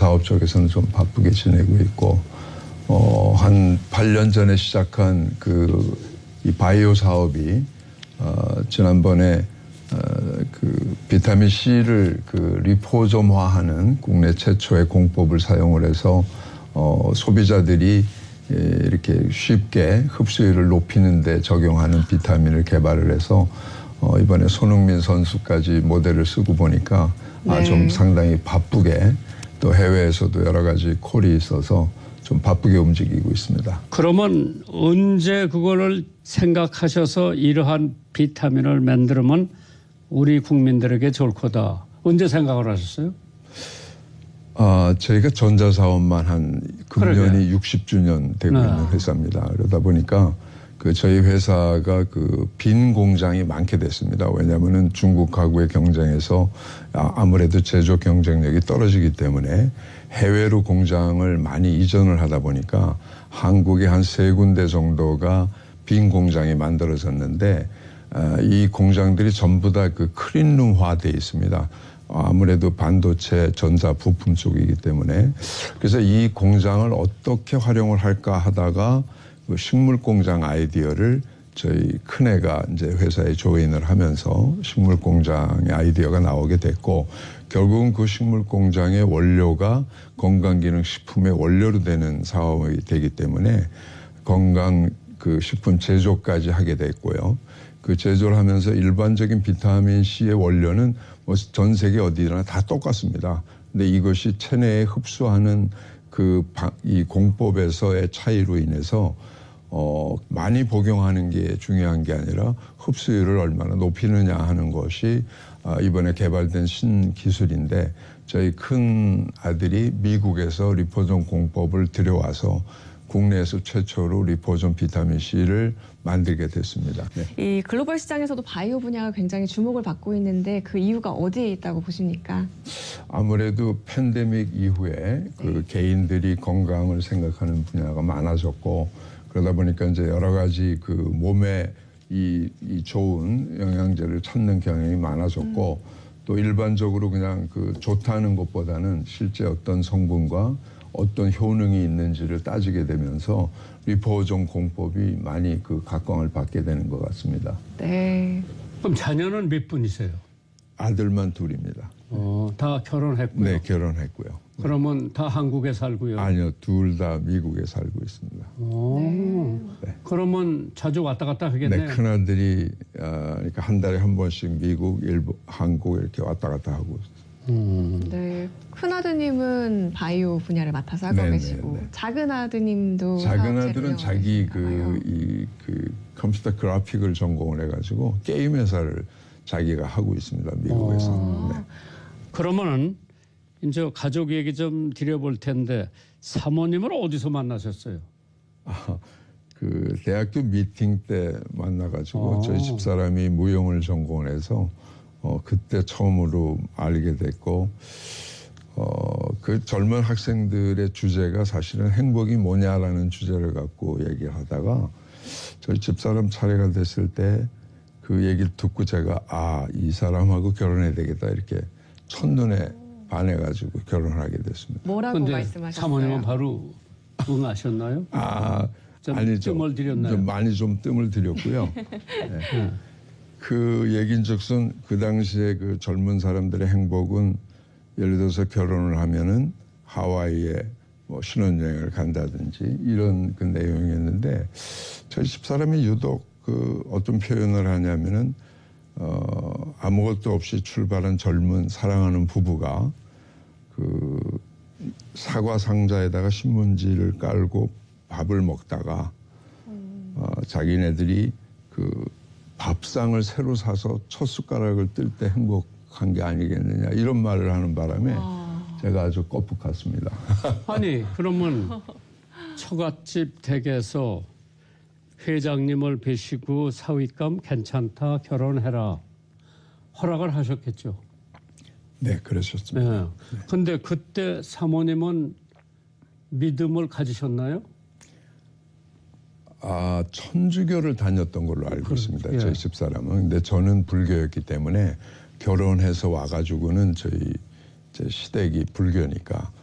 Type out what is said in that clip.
사업 쪽에서는 좀 바쁘게 지내고 있고, 한 8년 전에 시작한 이 바이오 사업이, 지난번에, 비타민 C를 리포좀화하는 국내 최초의 공법을 사용을 해서, 소비자들이 이렇게 쉽게 흡수율을 높이는 데 적용하는 비타민을 개발을 해서, 이번에 손흥민 선수까지 모델을 쓰고 보니까, 네. 좀 상당히 바쁘게 또 해외에서도 여러 가지 콜이 있어서 좀 바쁘게 움직이고 있습니다. 그러면 언제 그거를 생각하셔서 이러한 비타민을 만들면 우리 국민들에게 좋을 거다. 언제 생각을 하셨어요? 저희가 전자사업만 한 금년이 60주년 되고 있는 회사입니다. 그러다 보니까 저희 회사가 빈 공장이 많게 됐습니다. 왜냐하면은 중국하고의 경쟁에서 아무래도 제조 경쟁력이 떨어지기 때문에 해외로 공장을 많이 이전을 하다 보니까 한국에 한 3군데 정도가 빈 공장이 만들어졌는데, 이 공장들이 전부 다 클린룸화 되어 있습니다. 아무래도 반도체 전자 부품 쪽이기 때문에. 그래서 이 공장을 어떻게 활용을 할까 하다가 식물 공장 아이디어를 저희 큰애가 이제 회사에 조인을 하면서 식물 공장의 아이디어가 나오게 됐고, 결국은 그 식물 공장의 원료가 건강기능식품의 원료로 되는 사업이 되기 때문에 건강 식품 제조까지 하게 됐고요. 그 제조를 하면서 일반적인 비타민 C의 원료는 뭐 전 세계 어디나 다 똑같습니다. 근데 이것이 체내에 흡수하는 이 공법에서의 차이로 인해서 많이 복용하는 게 중요한 게 아니라 흡수율을 얼마나 높이느냐 하는 것이 이번에 개발된 신기술인데, 저희 큰 아들이 미국에서 리포존 공법을 들여와서 국내에서 최초로 리포존 비타민 C를 만들게 됐습니다. 네. 이 글로벌 시장에서도 바이오 분야가 굉장히 주목을 받고 있는데 그 이유가 어디에 있다고 보십니까? 아무래도 팬데믹 이후에 개인들이 건강을 생각하는 분야가 많아졌고, 그러다 보니까 이제 여러 가지 몸에 이 좋은 영양제를 찾는 경향이 많아졌고, 또 일반적으로 그냥 좋다는 것보다는 실제 어떤 성분과 어떤 효능이 있는지를 따지게 되면서 리포존 공법이 많이 각광을 받게 되는 것 같습니다. 네. 그럼 자녀는 몇 분이세요? 아들만 둘입니다. 다 결혼했고요. 네, 결혼했고요. 그러면 다 한국에 살고요? 아니요, 둘 다 미국에 살고 있습니다. 네. 그러면 자주 왔다 갔다 하겠네요. 네, 큰아들이 그러니까 한 달에 한 번씩 미국, 일본, 한국 이렇게 왔다 갔다 하고 있습니다. 네, 큰 아드님은 바이오 분야를 맡아서 하고 계시고, 네. 작은 아드님도 작은 아들은 자기 컴퓨터 그래픽을 전공을 해가지고 게임 회사를 자기가 하고 있습니다, 미국에서. 네. 그러면은 이제 가족 얘기 좀 드려볼 텐데, 사모님을 어디서 만나셨어요? 대학교 미팅 때 만나가지고 저희 집사람이 무용을 전공을 해서 그때 처음으로 알게 됐고, 그 젊은 학생들의 주제가 사실은 행복이 뭐냐라는 주제를 갖고 얘기를 하다가 저희 집사람 차례가 됐을 때 그 얘기를 듣고 제가 이 사람하고 결혼해야 되겠다 이렇게 첫눈에 반해가지고 결혼을 하게 됐습니다. 뭐라고 말씀하셨어요? 사모님은 바로 응하셨나요? 뜸을 들였나요? 많이 좀 뜸을 들였고요. 네. 그 얘긴즉슨 그 당시에 젊은 사람들의 행복은 예를 들어서 결혼을 하면은 하와이에 뭐 신혼여행을 간다든지 이런 내용이었는데, 저희 집사람이 유독 어떤 표현을 하냐면은 아무것도 없이 출발한 젊은 사랑하는 부부가 사과 상자에다가 신문지를 깔고 밥을 먹다가 자기네들이 밥상을 새로 사서 첫 숟가락을 뜰 때 행복한 게 아니겠느냐 이런 말을 하는 바람에 제가 아주 껍북했습니다. 아니 그러면 처갓집 댁에서 회장님을 뵈시고 사윗감 괜찮다 결혼해라 허락을 하셨겠죠? 네, 그러셨습니다. 그런데 그때 사모님은 믿음을 가지셨나요? 천주교를 다녔던 걸로 알고 있습니다. 저희 집사람은. 근데 저는 불교였기 때문에 결혼해서 와가지고는 제 시댁이 불교니까